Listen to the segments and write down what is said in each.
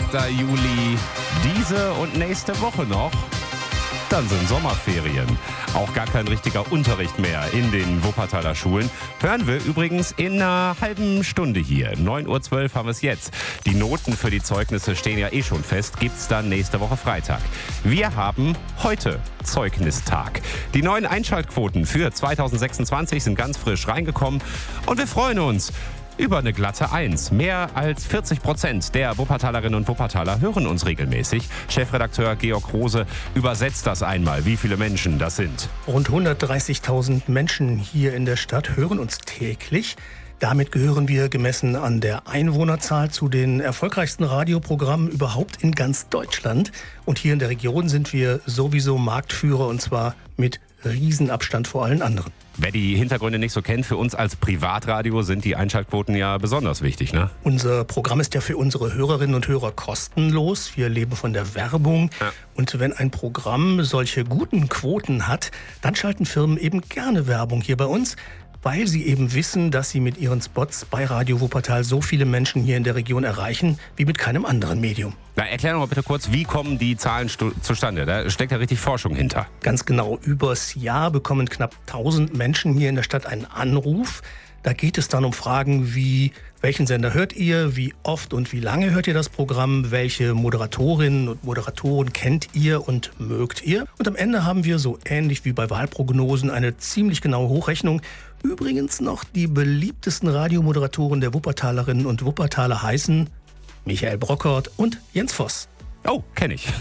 Juli, diese und nächste Woche noch. Dann sind Sommerferien. Auch gar kein richtiger Unterricht mehr in den Wuppertaler Schulen. Hören wir übrigens in einer halben Stunde hier. 9:12 Uhr haben wir es jetzt. Die Noten für die Zeugnisse stehen ja eh schon fest. Gibt's dann nächste Woche Freitag. Wir haben heute Zeugnistag. Die neuen Einschaltquoten für 2026 sind ganz frisch reingekommen. Und wir freuen uns über eine glatte 1. Mehr als 40% der Wuppertalerinnen und Wuppertaler hören uns regelmäßig. Chefredakteur Georg Rose übersetzt das einmal, wie viele Menschen das sind. Rund 130.000 Menschen hier in der Stadt hören uns täglich. Damit gehören wir gemessen an der Einwohnerzahl zu den erfolgreichsten Radioprogrammen überhaupt in ganz Deutschland. Und hier in der Region sind wir sowieso Marktführer, und zwar mit Riesenabstand vor allen anderen. Wer die Hintergründe nicht so kennt, für uns als Privatradio sind die Einschaltquoten ja besonders wichtig, ne? Unser Programm ist ja für unsere Hörerinnen und Hörer kostenlos. Wir leben von der Werbung. Ja. Und wenn ein Programm solche guten Quoten hat, dann schalten Firmen eben gerne Werbung hier bei uns, weil sie eben wissen, dass sie mit ihren Spots bei Radio Wuppertal so viele Menschen hier in der Region erreichen, wie mit keinem anderen Medium. Na, erklär doch mal bitte kurz, wie kommen die Zahlen zustande? Da steckt ja richtig Forschung hinter. Ganz genau, übers Jahr bekommen knapp 1000 Menschen hier in der Stadt einen Anruf. Da geht es dann um Fragen wie: Welchen Sender hört ihr? Wie oft und wie lange hört ihr das Programm? Welche Moderatorinnen und Moderatoren kennt ihr und mögt ihr? Und am Ende haben wir, so ähnlich wie bei Wahlprognosen, eine ziemlich genaue Hochrechnung. Übrigens noch die beliebtesten Radiomoderatoren der Wuppertalerinnen und Wuppertaler heißen Michael Brockert und Jens Voss. Oh, kenne ich.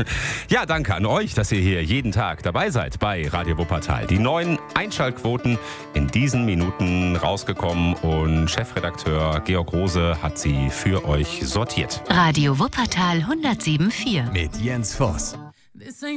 Ja, danke an euch, dass ihr hier jeden Tag dabei seid bei Radio Wuppertal. Die neuen Einschaltquoten in diesen Minuten rausgekommen und Chefredakteur Georg Rose hat sie für euch sortiert. Radio Wuppertal 107,4 mit Jens Voss.